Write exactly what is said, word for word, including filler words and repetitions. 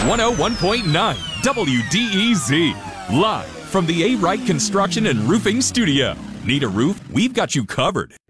one oh one point nine W D E Z. Live from the A. Wright Construction and Roofing Studio. Need a roof? We've got you covered.